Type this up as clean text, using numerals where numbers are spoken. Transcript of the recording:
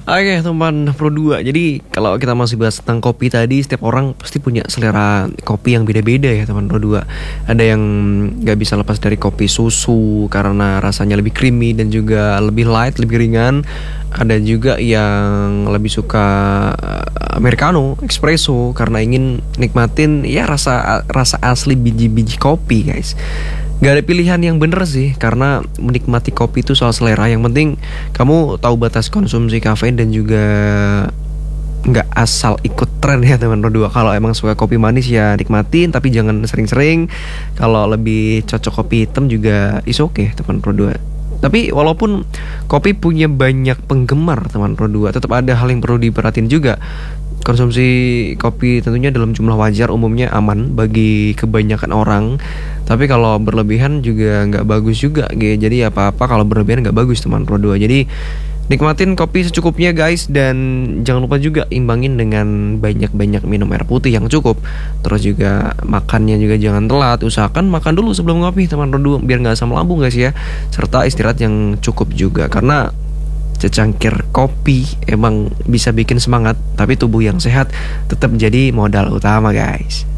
Oke teman Pro 2. Jadi kalau kita masih bahas tentang kopi tadi, setiap orang pasti punya selera kopi yang beda-beda ya teman Pro 2. Ada yang gak bisa lepas dari kopi susu karena rasanya lebih creamy dan juga lebih light, lebih ringan. Ada juga yang lebih suka americano, espresso karena ingin nikmatin ya rasa asli biji-biji kopi, guys. Gak ada pilihan yang bener sih, karena menikmati kopi itu soal selera. Yang penting kamu tahu batas konsumsi kafein dan juga nggak asal ikut tren ya teman berdua. Kalau emang suka kopi manis ya nikmatin, tapi jangan sering-sering. Kalau lebih cocok kopi hitam juga is okay teman berdua. Tapi walaupun kopi punya banyak penggemar teman berdua, tetap ada hal yang perlu diperhatiin juga. Konsumsi kopi tentunya dalam jumlah wajar umumnya aman bagi kebanyakan orang. Tapi kalau berlebihan juga nggak bagus juga. Jadi apa-apa kalau berlebihan nggak bagus teman Pro 2. Jadi nikmatin kopi secukupnya guys. Dan jangan lupa juga imbangin dengan banyak-banyak minum air putih yang cukup. Terus juga makannya juga jangan telat. Usahakan makan dulu sebelum ngopi teman Pro 2, biar nggak asam lambung guys ya. Serta istirahat yang cukup juga, karena secangkir kopi emang bisa bikin semangat, tapi tubuh yang sehat tetap jadi modal utama guys.